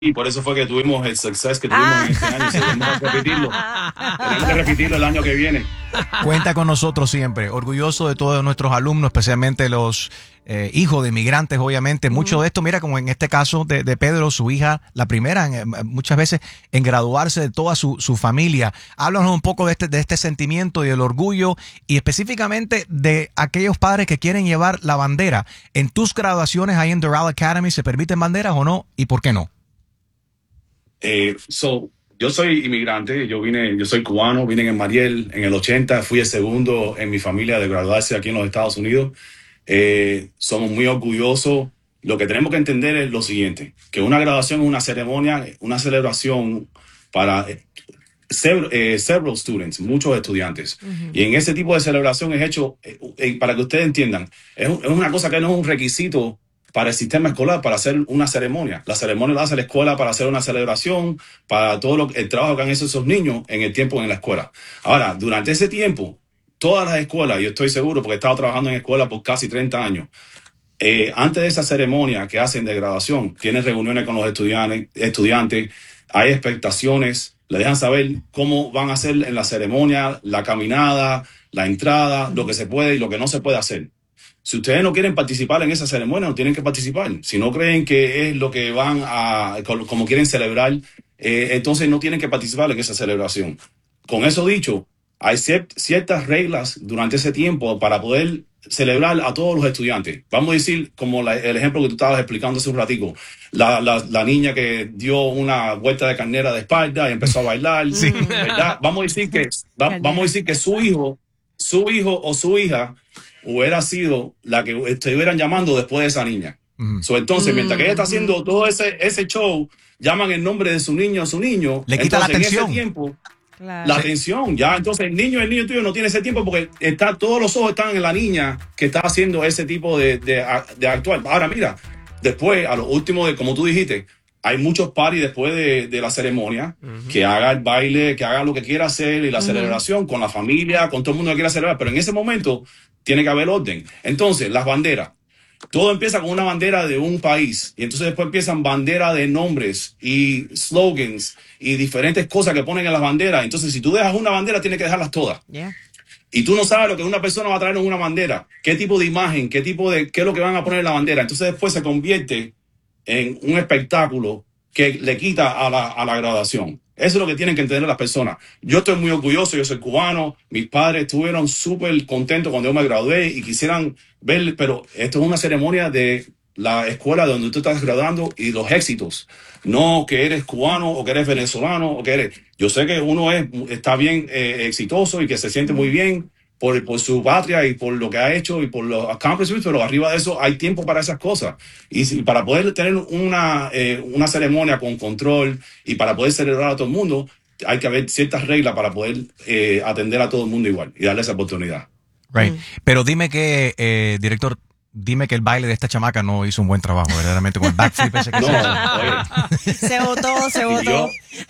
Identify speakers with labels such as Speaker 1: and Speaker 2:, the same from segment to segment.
Speaker 1: y por eso fue que tuvimos el success que tuvimos en este año. Si tenemos que repetirlo. Tenemos que repetirlo el año que viene.
Speaker 2: Cuenta con nosotros siempre. Orgulloso de todos nuestros alumnos, especialmente los hijos de inmigrantes, obviamente. Mucho de esto, mira, como en este caso de Pedro, su hija, la primera, muchas veces en graduarse de toda su familia. Háblanos un poco de este sentimiento y del orgullo y específicamente de aquellos padres que quieren llevar la bandera. ¿En tus graduaciones ahí en Doral Academy se permiten banderas o no? ¿Y por qué no?
Speaker 1: Yo soy inmigrante, yo soy cubano, vine en Mariel en el 80, fui el segundo en mi familia de graduarse aquí en los Estados Unidos. Somos muy orgullosos. Lo que tenemos que entender es lo siguiente, que una graduación es una ceremonia, una celebración para several students, muchos estudiantes. Y en ese tipo de celebración es hecho, para que ustedes entiendan, es una cosa que no es un requisito para el sistema escolar, para hacer una ceremonia. La ceremonia la hace la escuela para hacer una celebración, para todo el trabajo que han hecho esos niños en el tiempo en la escuela. Ahora, durante ese tiempo, todas las escuelas, yo estoy seguro porque he estado trabajando en escuelas por casi 30 años, antes de esa ceremonia que hacen de graduación, tienen reuniones con los estudiantes, hay expectaciones, le dejan saber cómo van a hacer en la ceremonia, la caminada, la entrada, lo que se puede y lo que no se puede hacer. Si ustedes no quieren participar en esa ceremonia, no tienen que participar. Si no creen que es lo que van como quieren celebrar, entonces no tienen que participar en esa celebración. Con eso dicho, hay ciertas reglas durante ese tiempo para poder celebrar a todos los estudiantes. Vamos a decir, como el ejemplo que tú estabas explicando hace un ratico, la niña que dio una vuelta de carnera de espalda y empezó a bailar,
Speaker 2: Sí.
Speaker 1: ¿verdad? Vamos a decir que su hijo o su hija hubiera sido la que estuvieran llamando después de esa niña. Entonces, mientras que ella está haciendo todo ese show, llaman el nombre de su niño o su niño.
Speaker 2: Le quita la
Speaker 1: entonces,
Speaker 2: atención.
Speaker 1: En ese tiempo,
Speaker 3: Claro.
Speaker 1: la atención, ya. Entonces, el niño tuyo no tiene ese tiempo porque todos los ojos están en la niña que está haciendo ese tipo de actuar. Ahora, mira, después, a lo último, como tú dijiste, hay muchos parties después de la ceremonia, que haga el baile, que haga lo que quiera hacer y la celebración con la familia, con todo el mundo que quiera celebrar. Pero en ese momento tiene que haber orden. Entonces, las banderas. Todo empieza con una bandera de un país y entonces después empiezan banderas de nombres y slogans y diferentes cosas que ponen en las banderas. Entonces, si tú dejas una bandera, tienes que dejarlas todas.
Speaker 3: Yeah.
Speaker 1: Y tú no sabes lo que una persona va a traer en una bandera, qué tipo de imagen, qué es lo que van a poner en la bandera. Entonces después se convierte en un espectáculo que le quita a la graduación. Eso es lo que tienen que entender las personas. Yo estoy muy orgulloso, yo soy cubano, mis padres estuvieron súper contentos cuando yo me gradué y quisieran ver, pero esto es una ceremonia de la escuela donde tú estás graduando y los éxitos. No que eres cubano o que eres venezolano o que eres... Yo sé que uno está bien exitoso y que se siente muy bien por su patria y por lo que ha hecho y por los accomplishments, pero arriba de eso hay tiempo para esas cosas. Y para poder tener una ceremonia con control y para poder celebrar a todo el mundo, hay que haber ciertas reglas para poder atender a todo el mundo igual y darle esa oportunidad.
Speaker 2: Right. Pero dime que, director, dime que el baile de esta chamaca no hizo un buen trabajo, verdaderamente, con el backflip ese que
Speaker 1: No,
Speaker 2: se hizo.
Speaker 1: oye.
Speaker 3: Se votó.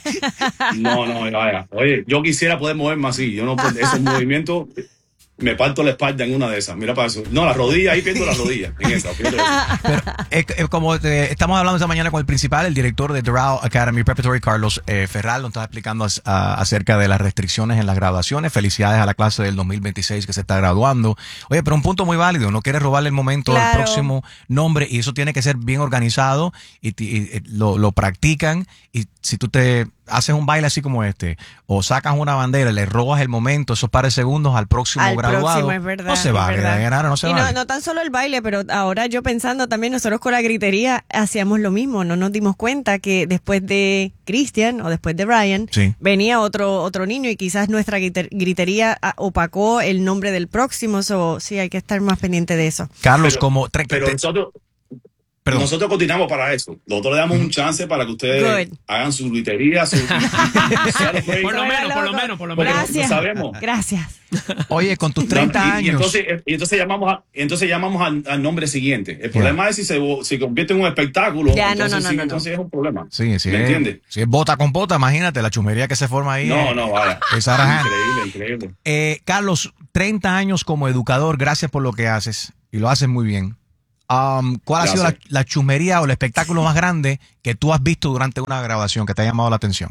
Speaker 1: No, vaya. Oye, yo quisiera poder moverme así. Yo no puedo, esos movimientos, me parto la espalda en una de esas. Mira para eso. No, la rodilla, ahí pierdo la rodilla. En esa, pierdo esa.
Speaker 2: Pero como estamos hablando esta mañana con el principal, el director de Doral Academy Preparatory, Carlos Ferral, nos está explicando acerca de las restricciones en las graduaciones. Felicidades a la clase del 2026 que se está graduando. Oye, pero un punto muy válido, no quieres robarle el momento al próximo nombre y eso tiene que ser bien organizado y lo practican. Y si tú te haces un baile así como este o sacas una bandera, le robas el momento, esos pares de segundos al próximo graduado,
Speaker 3: es verdad,
Speaker 2: no se vale, Dayanara, no se vale.
Speaker 3: No tan solo el baile, pero ahora yo pensando también, nosotros con la gritería hacíamos lo mismo, no nos dimos cuenta que después de Christian o después de Brian,
Speaker 2: sí,
Speaker 3: venía otro niño y quizás nuestra gritería opacó el nombre del próximo, sí, hay que estar más pendiente de eso.
Speaker 2: Carlos,
Speaker 1: pero nosotros continuamos para eso. Nosotros le damos un chance para que ustedes hagan su gritería,
Speaker 4: por lo menos.
Speaker 3: Gracias.
Speaker 1: Sabemos.
Speaker 3: Gracias.
Speaker 2: Oye, con tus 30 años.
Speaker 1: Y entonces llamamos al nombre siguiente. El problema es si se convierte en un espectáculo.
Speaker 3: Ya,
Speaker 1: entonces es un problema.
Speaker 2: Sí,
Speaker 1: ¿Me entiendes?
Speaker 2: Si es bota con bota, imagínate la chumería que se forma ahí.
Speaker 1: No, vaya. Increíble.
Speaker 2: Carlos, 30 años como educador, gracias por lo que haces y lo haces muy bien. ¿Cuál ha sido
Speaker 1: Gracias.
Speaker 2: la chusmería o el espectáculo más grande que tú has visto durante una grabación que te ha llamado la atención?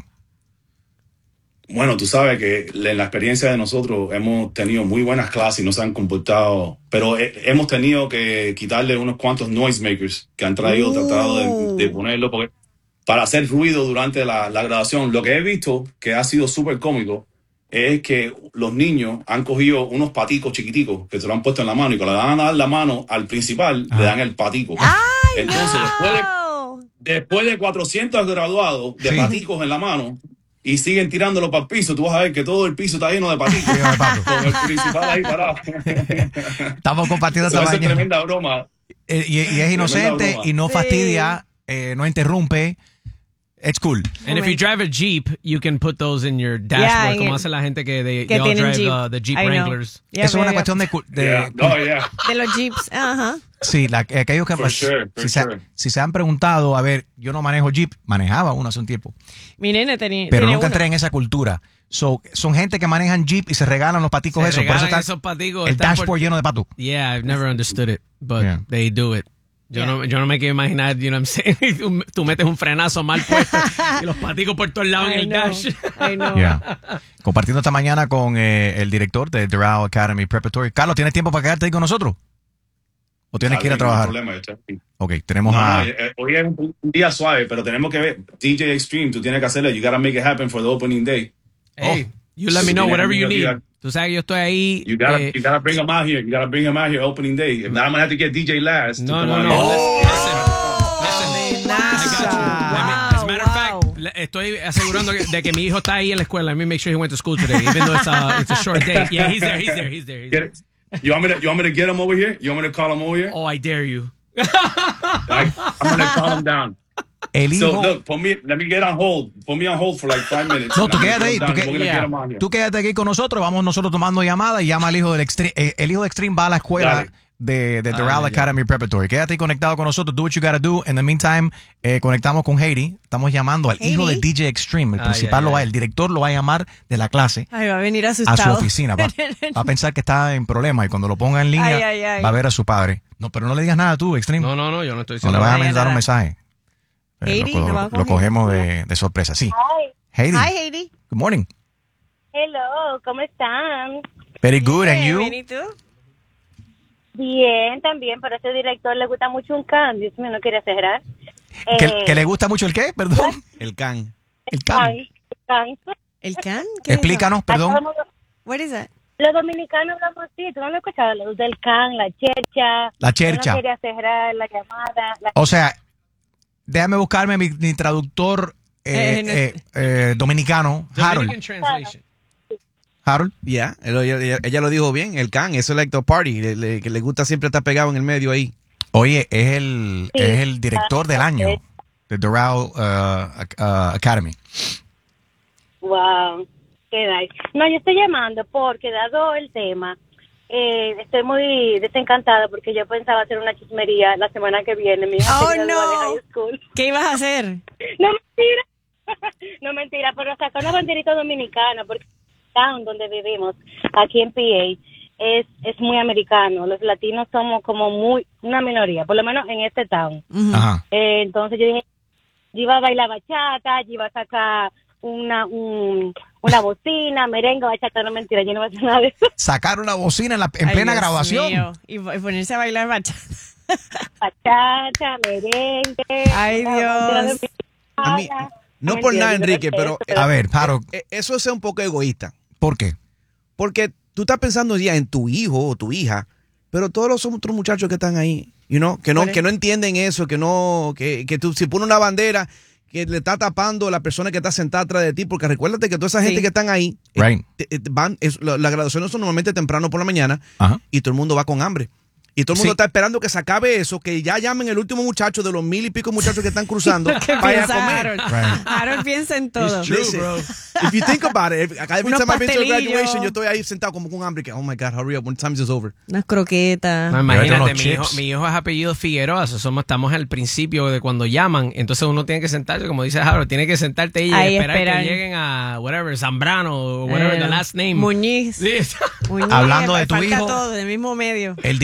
Speaker 1: Bueno, tú sabes que en la experiencia de nosotros hemos tenido muy buenas clases y no se han comportado, pero hemos tenido que quitarle unos cuantos noisemakers que han traído, tratado de ponerlo para hacer ruido durante la grabación. Lo que he visto que ha sido súper cómico es que los niños han cogido unos paticos chiquiticos que se lo han puesto en la mano y cuando le van a dar la mano al principal, le dan el patico. Entonces, después de 400 graduados de paticos en la mano y siguen tirándolo para el piso, tú vas a ver que todo el piso está lleno de paticos. Con el principal ahí parado.
Speaker 2: Estamos compartiendo esta
Speaker 1: Eso es
Speaker 2: mañana.
Speaker 1: tremenda broma.
Speaker 2: Y es inocente
Speaker 1: broma.
Speaker 2: y no fastidia, no interrumpe. It's cool.
Speaker 4: And if you drive a Jeep, you can put those in your dashboard,
Speaker 3: Yeah,
Speaker 4: como hace la gente que they all
Speaker 3: tienen
Speaker 4: drive
Speaker 3: Jeep.
Speaker 4: the Jeep
Speaker 3: I know.
Speaker 4: Wranglers.
Speaker 3: Yeah,
Speaker 2: Eso es una
Speaker 3: very
Speaker 2: cuestión
Speaker 1: Yeah. Oh, yeah.
Speaker 3: de los Jeeps. Ajá.
Speaker 2: Sí, aquellos que
Speaker 1: For sure, for sure.
Speaker 2: si se han preguntado, a ver, yo no manejo Jeep, manejaba uno hace un tiempo,
Speaker 3: Mi nene tenía.
Speaker 2: pero
Speaker 3: tiene
Speaker 2: nunca
Speaker 3: uno.
Speaker 2: entré en esa cultura. Son gente que manejan Jeep y se regalan los paticos
Speaker 4: Se
Speaker 2: esos. Por eso
Speaker 4: regalan
Speaker 2: está
Speaker 4: esos paticos,
Speaker 2: el
Speaker 4: están por-
Speaker 2: dashboard lleno de patos.
Speaker 4: Yeah, I've never understood it, but
Speaker 2: Yeah.
Speaker 4: they do it. Yo no me quiero imaginar, you know what I'm saying, tú metes un frenazo mal puesto y los paticos por todos lados en
Speaker 3: I
Speaker 4: el
Speaker 3: know.
Speaker 4: dash.
Speaker 3: I know.
Speaker 2: Yeah. Compartiendo esta mañana con el director de Doral Academy Preparatory. Carlos, ¿tienes tiempo para quedarte ahí con nosotros? ¿O tienes que ir a
Speaker 1: Dale, no hay
Speaker 2: trabajar?
Speaker 1: problema, yo estoy aquí.
Speaker 2: Ok, tenemos
Speaker 1: No,
Speaker 2: a...
Speaker 1: hoy es un día suave, pero tenemos que ver. DJ Extreme, tú tienes que hacerlo. You gotta make it happen for the opening day.
Speaker 4: Hey, you let me know whatever you need. Tú sabes que yo estoy ahí.
Speaker 1: You gotta bring him out here. You gotta bring him out here opening day. If not, I'm gonna have to get DJ Last.
Speaker 4: No,
Speaker 1: to
Speaker 4: no,
Speaker 1: come
Speaker 4: no.
Speaker 1: out here.
Speaker 4: Listen. I got you. As a matter of fact, estoy asegurando de que mi hijo está ahí en la escuela. Let me make sure he went to school today, even though it's a short day. Yeah, he's there.
Speaker 1: Get it? You want me to get him over here? You want me to call him over here?
Speaker 4: Oh, I dare you.
Speaker 1: I'm gonna call him down.
Speaker 2: El hijo...
Speaker 1: So look, let me get on hold. Put me on hold for like 5 minutes.
Speaker 2: No,
Speaker 1: and
Speaker 2: tú
Speaker 1: I'm gonna
Speaker 2: quédate ahí.
Speaker 1: get him down, and we're gonna get him on here.
Speaker 2: Tú quédate aquí con nosotros. Vamos nosotros tomando llamadas y llama al hijo del Extreme. El hijo de Extreme va a la escuela
Speaker 1: Dale.
Speaker 2: de Doral Academy Preparatory. Quédate ahí conectado con nosotros. Do what you gotta do. In the meantime, conectamos con Heidi. Estamos llamando al hijo de
Speaker 3: Heidi.
Speaker 2: DJ Extreme. El principal lo va, el director lo va a llamar de la clase
Speaker 3: Ay, va a venir
Speaker 2: a
Speaker 3: asustado.
Speaker 2: su oficina. Va a pensar que está en problemas y cuando lo ponga en línea
Speaker 3: Ay.
Speaker 2: va a ver a su padre. No, pero no le digas nada tú, Extreme.
Speaker 4: No, yo no estoy
Speaker 2: No
Speaker 4: diciendo
Speaker 2: le vas a
Speaker 4: nada.
Speaker 3: vaya
Speaker 2: mandar un
Speaker 3: nada.
Speaker 2: mensaje.
Speaker 3: Heidi,
Speaker 2: Lo
Speaker 3: ¿lo va a coger?
Speaker 2: cogemos de sorpresa. Sí.
Speaker 5: Hi.
Speaker 2: Heidi.
Speaker 3: Hi, Heidi.
Speaker 2: Good morning.
Speaker 5: Hello, ¿cómo están?
Speaker 2: Very good. And
Speaker 3: Bien,
Speaker 2: you?
Speaker 3: bien, ¿y tú?
Speaker 5: Bien, también, pero a ese director le gusta mucho un can. Dios mío, no quiere cerrar.
Speaker 2: ¿Que le gusta mucho el qué? Perdón.
Speaker 6: El can.
Speaker 2: El can.
Speaker 5: Can.
Speaker 3: ¿El can? ¿Qué es
Speaker 2: Explícanos, perdón.
Speaker 3: eso? What is that?
Speaker 5: Los dominicanos hablamos así, tú no lo has escuchado, los del can, la chercha.
Speaker 2: La chercha.
Speaker 5: No quería cerrar la llamada.
Speaker 2: O sea, déjame buscarme mi traductor dominicano,
Speaker 4: Dominican
Speaker 2: Harold.
Speaker 4: translation.
Speaker 2: Harold.
Speaker 6: Ya, ella lo dijo bien, el can, eso es like the party, que le gusta siempre estar pegado en el medio ahí.
Speaker 2: Oye, es el director del año de Doral Academy.
Speaker 5: Wow, qué nice. No, yo estoy llamando porque dado el tema, estoy muy desencantada porque yo pensaba hacer una chismería la semana que viene. Mi hija
Speaker 3: Oh,
Speaker 5: se gradúa de
Speaker 3: no.
Speaker 5: high school.
Speaker 3: ¿Qué ibas a hacer?
Speaker 5: No, mentira. No, mentira, pero sacar una banderita dominicana porque el town donde vivimos, aquí en PA, es muy americano. Los latinos somos como una minoría, por lo menos en este town.
Speaker 2: Ajá.
Speaker 5: Entonces yo dije, yo iba a bailar bachata, yo iba a sacar una bocina, merengue, bachata, no, mentira, yo no voy a hacer nada de eso.
Speaker 2: Sacar una bocina en
Speaker 3: Ay,
Speaker 2: plena
Speaker 3: Dios
Speaker 2: grabación.
Speaker 3: mío. Y ponerse a bailar bachata.
Speaker 5: Bachata, merengue.
Speaker 3: Ay,
Speaker 5: una
Speaker 3: Dios.
Speaker 5: bandera dominicana.
Speaker 6: A mí, no por nada, Enrique, pero
Speaker 2: A ver, Harold,
Speaker 6: eso es un poco egoísta.
Speaker 2: ¿por qué?
Speaker 6: Porque tú estás pensando ya en tu hijo o tu hija, pero todos los otros muchachos que están ahí, que no entienden eso, que tú si pones una bandera que le está tapando a la persona que está sentada atrás de ti, porque recuérdate que toda esa gente que están ahí
Speaker 2: Right.
Speaker 6: las graduaciones son normalmente temprano por la mañana
Speaker 2: Ajá.
Speaker 6: y todo el mundo va con hambre. Y todo el mundo
Speaker 2: Sí.
Speaker 6: está esperando que se acabe eso, que ya llamen el último muchacho de los 1,000 y pico muchachos que están cruzando
Speaker 3: ¿Qué
Speaker 6: para ir a
Speaker 3: piensa
Speaker 6: comer.
Speaker 3: Harold?
Speaker 2: Right.
Speaker 3: Harold piensa en todo.
Speaker 4: True,
Speaker 6: Listen,
Speaker 4: bro.
Speaker 6: if you think about it, every
Speaker 3: Unos
Speaker 6: time I've been to a
Speaker 3: pastelillos.
Speaker 6: graduation, yo estoy ahí sentado como con hambre, que oh my God, hurry up, when time is over.
Speaker 3: Unas croquetas.
Speaker 4: No,
Speaker 2: Llévate
Speaker 4: imagínate,
Speaker 2: unos chips.
Speaker 4: mi hijo es apellido Figueroa, estamos al principio de cuando llaman, entonces uno tiene que sentarse, como dice Harold, tiene que sentarte ahí y
Speaker 3: Ahí
Speaker 4: esperar
Speaker 3: esperar.
Speaker 4: que lleguen a whatever, Zambrano o whatever the last name.
Speaker 3: Muñiz.
Speaker 4: Sí.
Speaker 3: Muñiz,
Speaker 2: Hablando de tu
Speaker 3: falta
Speaker 2: hijo.
Speaker 3: todo, del mismo medio.
Speaker 2: El director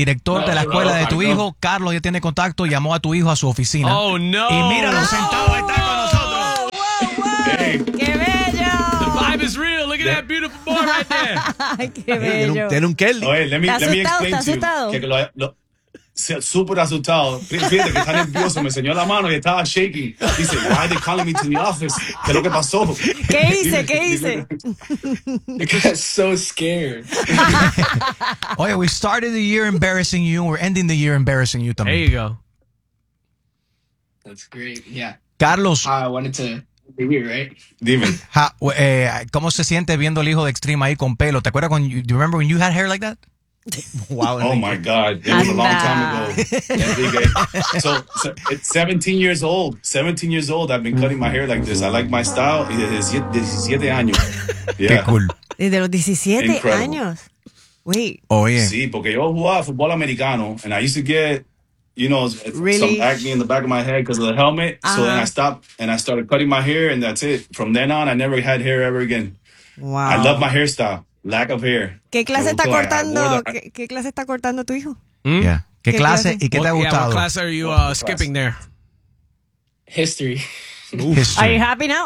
Speaker 2: director de la escuela de tu hijo. Carlos ya tiene contacto, llamó a tu hijo a su oficina.
Speaker 4: Oh, no.
Speaker 2: Y míralo sentado, ahí está con nosotros.
Speaker 1: Hey.
Speaker 3: ¡Qué bello!
Speaker 4: The vibe is real. Look at that beautiful boy right there.
Speaker 3: ¡Ay, qué bello!
Speaker 6: Tiene un Kelly.
Speaker 1: Oye, let me
Speaker 3: ¿Está
Speaker 1: explain
Speaker 3: asustado?
Speaker 1: to you. Súper asustado. Fíjate que está nervioso. Me enseñó la mano y estaba shaking. Dice, why they calling me to the office? ¿Qué es lo que pasó?
Speaker 3: ¿Qué hice? ¿Qué hice?
Speaker 7: I got so scared.
Speaker 2: Oye, we started the year embarrassing you, and we're ending the year embarrassing you
Speaker 4: There
Speaker 2: también.
Speaker 4: you go.
Speaker 7: That's great. Yeah.
Speaker 2: Carlos,
Speaker 7: I wanted to be here, right?
Speaker 1: Dime.
Speaker 2: ¿cómo se siente viendo el hijo de Extreme ahí con pelo? ¿Te acuerdas do you remember when you had hair like that?
Speaker 6: Wow.
Speaker 1: Oh my God. It was a long time ago. Enrique. So it's 17 years old. 17 years old. I've been cutting my hair like this. I like my style. Y desde 17 años.
Speaker 2: Qué
Speaker 1: Yeah.
Speaker 2: cool.
Speaker 3: Desde los 17
Speaker 1: Incredible.
Speaker 3: años. Wait,
Speaker 2: Oye,
Speaker 1: Sí, porque yo jugaba fútbol americano and I used to get,
Speaker 3: Really?
Speaker 1: some acne in the back of my head because of the helmet. So then I stopped and I started cutting my hair and that's it. From then on, I never had hair ever again.
Speaker 3: wow.
Speaker 1: I love my hairstyle. Lack of hair.
Speaker 3: ¿Qué clase
Speaker 1: Me
Speaker 3: está
Speaker 1: gustó.
Speaker 3: cortando? ¿Qué clase está cortando tu hijo?
Speaker 2: yeah. ¿Qué
Speaker 3: ¿Qué
Speaker 2: clase
Speaker 3: clase?
Speaker 2: y qué te ha
Speaker 4: What
Speaker 2: gustado?
Speaker 4: class are you skipping there?
Speaker 7: History.
Speaker 3: Are
Speaker 2: History.
Speaker 3: you happy now?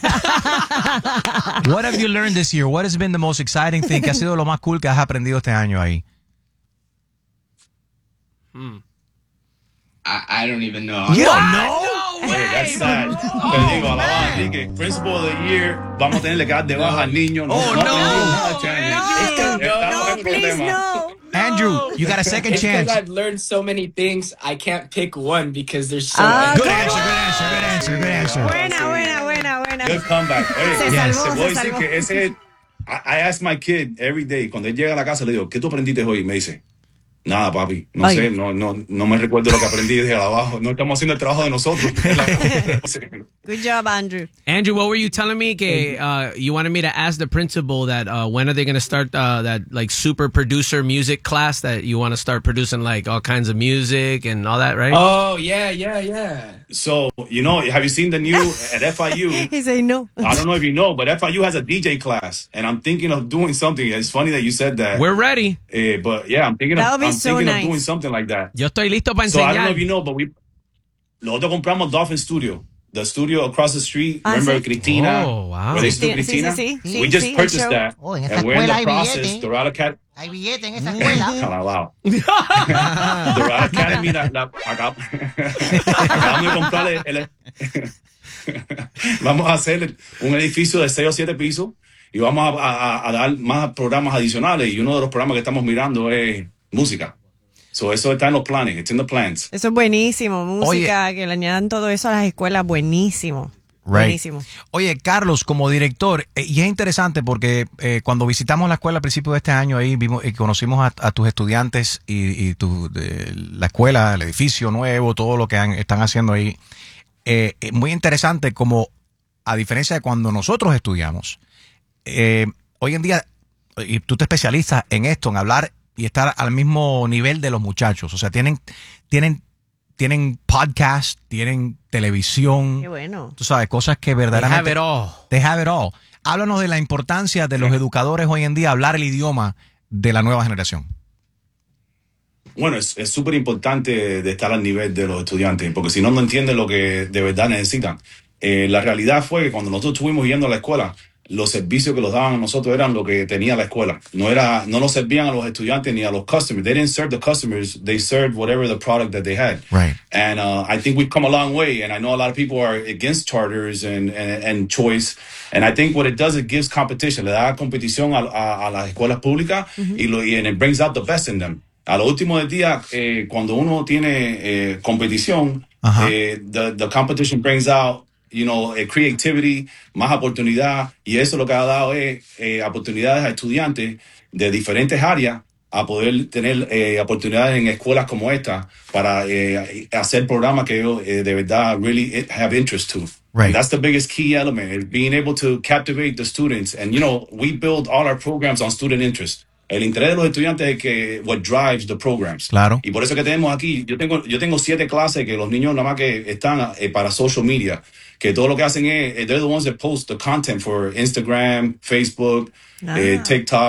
Speaker 2: What have you learned this year? What has been the most exciting thing? ¿Qué ha sido lo más cool que has aprendido este año ahí?
Speaker 7: I don't even know.
Speaker 2: You don't know?
Speaker 1: Oye, that's sad. Te digo, alabado, Enrique, Principal of the Year, vamos a tenerle que dar de baja al niño. No aprendió nada este año. Estamos en
Speaker 3: Please,
Speaker 1: problema.
Speaker 3: no.
Speaker 2: Andrew, you got a second
Speaker 7: It's
Speaker 2: chance.
Speaker 7: because I've learned so many things. I can't pick one because there's so
Speaker 3: Ah,
Speaker 7: many.
Speaker 2: Good answer, good answer, good answer, good answer.
Speaker 3: Buena.
Speaker 1: Good comeback. Oye,
Speaker 3: Se
Speaker 2: Yes.
Speaker 3: salvó,
Speaker 1: te voy a
Speaker 3: se
Speaker 1: decir
Speaker 3: salvó.
Speaker 1: que ese... I ask my kid every day, cuando él llega a la casa, le digo, ¿qué tú aprendiste hoy? Y me dice, nada, papi, no
Speaker 3: Ay.
Speaker 1: sé, no me recuerdo lo que aprendí desde abajo. No estamos haciendo el trabajo de nosotros.
Speaker 3: Good job, Andrew.
Speaker 4: Andrew, what were you telling me? Que you wanted me to ask the principal that when are they going to start that like super producer music class that you want to start producing like all kinds of music and all that, right?
Speaker 7: Oh, yeah.
Speaker 1: So, have you seen the new at FIU?
Speaker 3: He said no.
Speaker 1: I don't know if you know, but FIU has a DJ class, and I'm thinking of doing something. It's funny that you said that.
Speaker 4: We're ready.
Speaker 1: But yeah, I'm thinking
Speaker 3: That
Speaker 1: of
Speaker 3: would be so nice.
Speaker 1: doing something like that.
Speaker 4: Yo estoy listo para
Speaker 1: So I don't know
Speaker 4: enseñar.
Speaker 1: if you know, but nosotros compramos Dolphin Studio, the studio across the street.
Speaker 3: Ah,
Speaker 1: Remember
Speaker 3: sí.
Speaker 1: Cristina?
Speaker 4: Oh, wow.
Speaker 1: Where they used to do
Speaker 3: Cristina,
Speaker 1: Cristina?
Speaker 3: sí,
Speaker 1: We
Speaker 3: sí,
Speaker 1: just
Speaker 3: sí, el
Speaker 1: purchased
Speaker 3: show.
Speaker 1: that,
Speaker 8: Oh, en esta
Speaker 1: and we're in
Speaker 8: escuela
Speaker 1: the
Speaker 8: hay
Speaker 1: process.
Speaker 8: billete.
Speaker 1: Dorado Academy.
Speaker 8: Hay billete en esa escuela.
Speaker 1: Calabao. Dorado Academy, acabamos de comprarle vamos a hacer un edificio de 6 o 7 pisos y vamos a dar más programas adicionales, y uno de los programas que estamos mirando es música. So eso está en los planes, it's in the plans.
Speaker 3: Eso es buenísimo. Música, que le añadan todo eso a las escuelas, buenísimo. Buenísimo.
Speaker 2: Oye, Carlos, como director, y es interesante porque cuando visitamos la escuela a principios de este año, ahí vimos y conocimos a tus estudiantes y la escuela, el edificio nuevo, todo lo que están haciendo ahí. Muy interesante como, a diferencia de cuando nosotros estudiamos, hoy en día, y tú te especializas en esto, en hablar y estar al mismo nivel de los muchachos. O sea, tienen podcast, tienen televisión.
Speaker 3: Qué bueno.
Speaker 2: Tú sabes, cosas que
Speaker 4: They
Speaker 2: verdaderamente...
Speaker 4: have it all.
Speaker 2: They have it all. Háblanos de la importancia de los educadores hoy en día hablar el idioma de la nueva generación.
Speaker 1: Bueno, es súper importante de estar al nivel de los estudiantes, porque si no, no entienden lo que de verdad necesitan. La realidad fue que cuando nosotros estuvimos yendo a la escuela, los servicios que los daban a nosotros eran lo que tenía la escuela. No nos servían a los estudiantes ni a los customers. They didn't serve the customers. They served whatever the product that they had.
Speaker 2: Right.
Speaker 1: And I think we've come a long way. And I know a lot of people are against charters and choice. And I think what it does, it gives competition. Le da competición a las escuelas públicas and it brings out the best in them. A lo último del día, cuando uno tiene competición, the competition brings out, creativity, más oportunidad, y eso lo que ha dado es oportunidades a estudiantes de diferentes áreas a poder tener oportunidades en escuelas como esta para hacer programas que ellos de verdad really have interest to.
Speaker 2: Right.
Speaker 1: And that's the biggest key element, is being able to captivate the students. And, we build all our programs on student interest. El interés de los estudiantes es que what drives the programs.
Speaker 2: Claro.
Speaker 1: Y por eso que tenemos aquí, yo tengo 7 clases que los niños nada más que están para social media, que todo lo que hacen es, they're the ones that post the content for Instagram, Facebook, TikTok,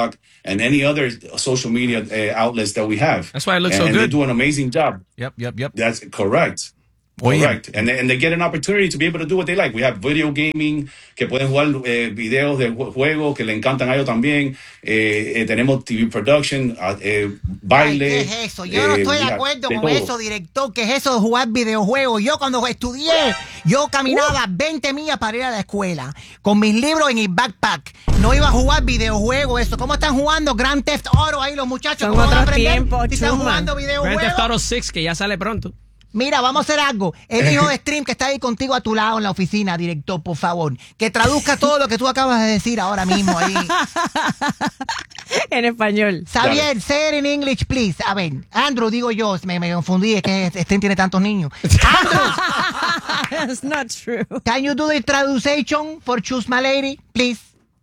Speaker 1: and any other social media outlets that we have.
Speaker 4: That's why it looks
Speaker 1: and
Speaker 4: so
Speaker 1: They
Speaker 4: good.
Speaker 1: do an amazing job.
Speaker 2: Yep.
Speaker 1: That's correct.
Speaker 2: Oye.
Speaker 1: Correct. And they get an opportunity to be able to do what they like. We have video gaming, que pueden jugar videos de juegos que le encantan a ellos también. Tenemos TV production, baile.
Speaker 8: Ay, ¿qué es eso? Yo no estoy de acuerdo con eso, director. ¿Qué es eso de jugar videojuegos? Yo cuando estudié, yo caminaba 20 millas para ir a la escuela con mis libros en el backpack. No iba a jugar videojuegos, eso. ¿Cómo están jugando Grand Theft Auto ahí los muchachos?
Speaker 3: Son
Speaker 8: ¿Cómo van a
Speaker 3: otros
Speaker 8: aprender
Speaker 3: tiempos,
Speaker 8: si están
Speaker 3: Chuma.
Speaker 8: jugando
Speaker 4: Grand
Speaker 8: videojuegos?
Speaker 4: Theft Auto 6, que ya sale pronto.
Speaker 8: Mira, vamos a hacer algo. El hijo de Stream que está ahí contigo a tu lado en la oficina, director, por favor, que traduzca todo lo que tú acabas de decir ahora mismo ahí.
Speaker 3: En español.
Speaker 8: Xavier, say it in English, please. A ver, Andrew, digo yo, me confundí, es que Stream tiene tantos niños. Andrew,
Speaker 3: That's not true.
Speaker 8: can you do the translation for Choose My Lady, please?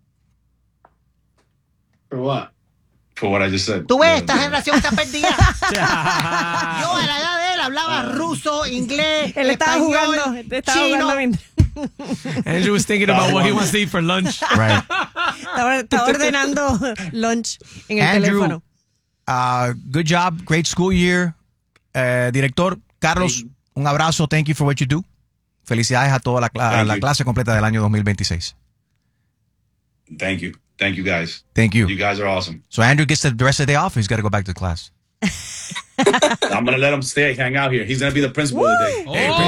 Speaker 1: For what? For what I just said.
Speaker 8: Tú ves, esta generación está perdida. Yo a la edad de él hablaba ruso, inglés,
Speaker 3: Él estaba
Speaker 8: español,
Speaker 3: jugando
Speaker 8: chino.
Speaker 3: mientras.
Speaker 4: Andrew was thinking about what he wants to eat for lunch.
Speaker 2: Right.
Speaker 3: Estaba ordenando lunch en el
Speaker 2: Andrew,
Speaker 3: teléfono.
Speaker 2: Good job. Great school year. Director, Carlos, un abrazo. Thank you for what you do. Felicidades a toda la
Speaker 1: you.
Speaker 2: clase completa del año 2026.
Speaker 1: Thank you. Thank you, guys.
Speaker 2: Thank you.
Speaker 1: You guys are awesome.
Speaker 2: So Andrew gets the rest of the day off. He's got to go back to class.
Speaker 1: I'm going to let him stay, hang out here. He's going to be the principal today.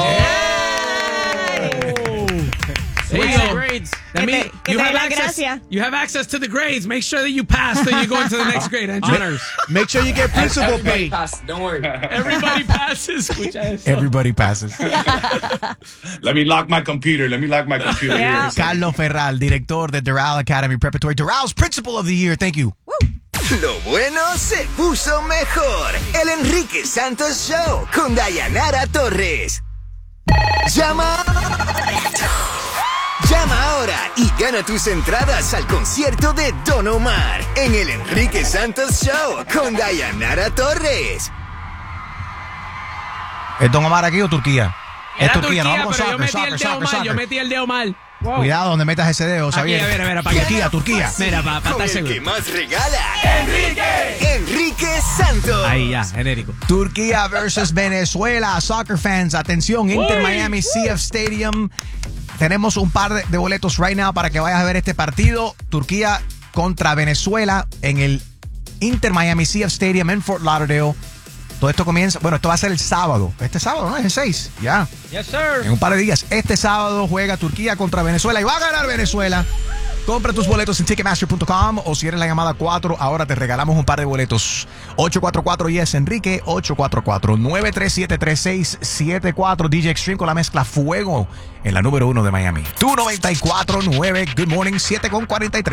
Speaker 4: There you go. Grades. That means
Speaker 3: Que
Speaker 4: you
Speaker 3: te
Speaker 4: have
Speaker 3: dé la
Speaker 4: access.
Speaker 3: gracia.
Speaker 4: You have access to the grades. Make sure that you pass, so you go into the next grade. Andrew.
Speaker 6: Honors. Make sure you get principal
Speaker 7: Everybody
Speaker 6: paid.
Speaker 7: passed. Don't worry.
Speaker 4: Everybody passes. Escucha eso.
Speaker 2: Everybody passes.
Speaker 1: Let me lock my computer.
Speaker 3: Yeah.
Speaker 1: Here.
Speaker 2: Carlos Ferral, director de Doral Academy Preparatory. Doral's Principal of the Year. Thank you.
Speaker 9: Lo bueno se puso mejor. El Enrique Santos Show con Dayanara Torres. Llama ahora y gana tus entradas al concierto de Don Omar en el Enrique Santos Show con Dayanara Torres.
Speaker 2: ¿Es Don Omar aquí o Turquía?
Speaker 4: Era
Speaker 2: Es Turquía, no
Speaker 4: Turquía,
Speaker 2: vamos
Speaker 4: pero
Speaker 2: con
Speaker 4: yo metí el dedo mal.
Speaker 2: soccer.
Speaker 4: Yo metí el dedo mal.
Speaker 2: Cuidado donde metas ese dedo,
Speaker 4: Aquí,
Speaker 2: Xavier.
Speaker 4: a ver, para que-
Speaker 2: Turquía.
Speaker 4: Mira, para
Speaker 9: Con
Speaker 4: estar
Speaker 9: el
Speaker 4: seguro.
Speaker 9: que más regala. Enrique Santos.
Speaker 4: Ahí ya, genérico.
Speaker 2: Turquía versus Venezuela. Soccer fans, atención. Inter Miami CF Stadium. Tenemos un par de boletos right now para que vayas a ver este partido. Turquía contra Venezuela en el Inter Miami CF Stadium en Fort Lauderdale. Todo esto comienza, bueno, esto va a ser el sábado. Este sábado, ¿no? Es el 6. Ya.
Speaker 4: Yes, sir.
Speaker 2: En un par de días. Este sábado juega Turquía contra Venezuela y va a ganar Venezuela. Compra tus boletos en Ticketmaster.com o si eres la llamada 4, ahora te regalamos un par de boletos. 844-YES Enrique, 844-937-3674. DJ Extreme con la mezcla Fuego en la número 1 de Miami. Tu 94.9, Good Morning, 7:43.